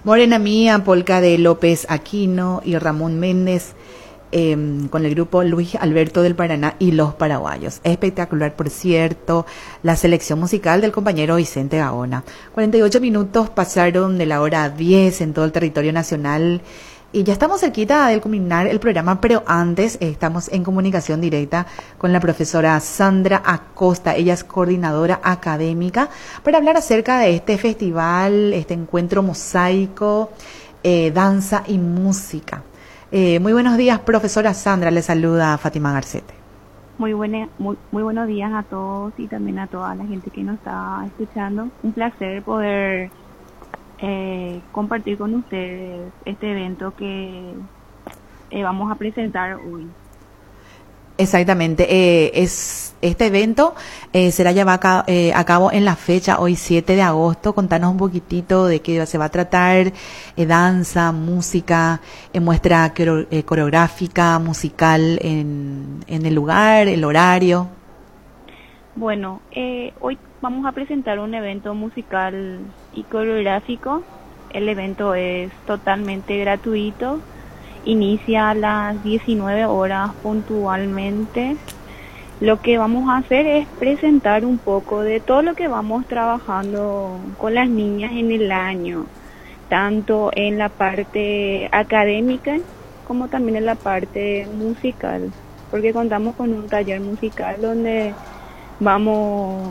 Morena Mía, polca de López Aquino y Ramón Méndez, con el grupo Luis Alberto del Paraná y Los Paraguayos. Espectacular, por cierto, la selección musical del compañero Vicente Gaona. 48 minutos pasaron de la hora 10 en todo el territorio nacional y ya estamos cerquita de culminar el programa, pero antes estamos en comunicación directa con la profesora Sandra Acosta. Ella es coordinadora académica para hablar acerca de este festival, este encuentro mosaico, danza y música. Muy buenos días, profesora Sandra. Le saluda Fátima Garcete. Muy buenos días a todos y también a toda la gente que nos está escuchando. Un placer poder compartir con ustedes este evento que vamos a presentar hoy. Exactamente, este evento será llevado a cabo en la fecha hoy 7 de agosto. Contanos un poquitito de qué se va a tratar, danza, música, muestra coreográfica, musical en el lugar, el horario. Bueno, hoy vamos a presentar un evento musical y coreográfico. El evento es totalmente gratuito. Inicia a las 19 horas puntualmente. Lo que vamos a hacer es presentar un poco de todo lo que vamos trabajando con las niñas en el año, tanto en la parte académica como también en la parte musical, porque contamos con un taller musical donde vamos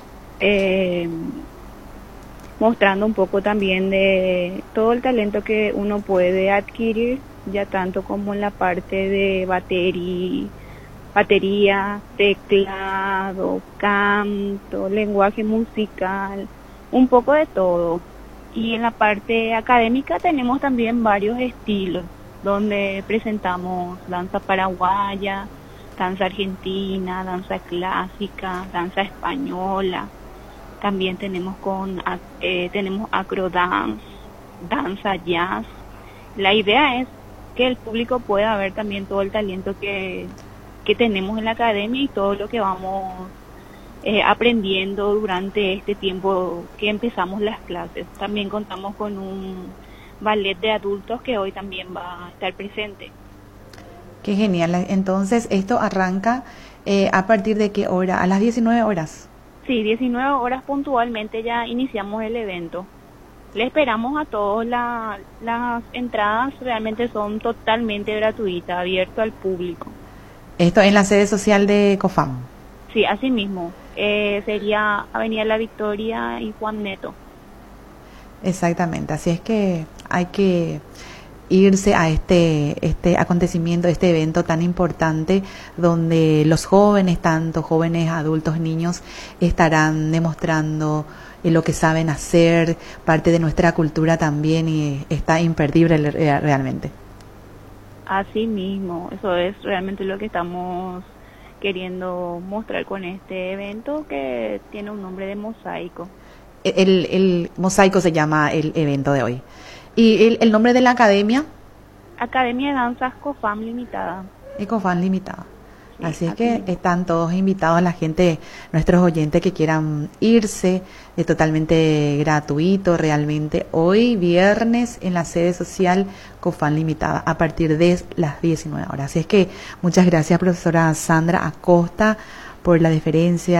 mostrando un poco también de todo el talento que uno puede adquirir, ya tanto como en la parte de batería, teclado, canto, lenguaje musical, un poco de todo. Y en la parte académica tenemos también varios estilos, donde presentamos danza paraguaya, danza argentina, danza clásica, danza española. También tenemos tenemos acrodance, danza jazz. La idea es que el público pueda ver también todo el talento que tenemos en la academia y todo lo que vamos aprendiendo durante este tiempo que empezamos las clases. También contamos con un ballet de adultos que hoy también va a estar presente. Qué genial. Entonces, esto arranca ¿a partir de qué hora? ¿A las 19 horas? Sí, 19 horas puntualmente ya iniciamos el evento. Le esperamos a todos. Las entradas realmente son totalmente gratuitas, abierto al público. Esto en la sede social de COFAM. Sí, así mismo. Sería Avenida La Victoria y Juan Neto. Exactamente. Así es que hay que irse a este acontecimiento, este evento tan importante, donde los jóvenes, tanto jóvenes, adultos, niños, estarán demostrando lo que saben hacer, parte de nuestra cultura también, y está imperdible realmente. Así mismo, eso es realmente lo que estamos queriendo mostrar con este evento, que tiene un nombre de mosaico. El mosaico se llama el evento de hoy. ¿Y el nombre de la academia? Academia de Danzas COFAM Limitada. COFAM Limitada. Sí, así es que están todos invitados, la gente, nuestros oyentes que quieran irse, es totalmente gratuito realmente. Hoy viernes en la sede social COFAM Limitada a partir de las 19 horas. Así es que muchas gracias, profesora Sandra Acosta, por la deferencia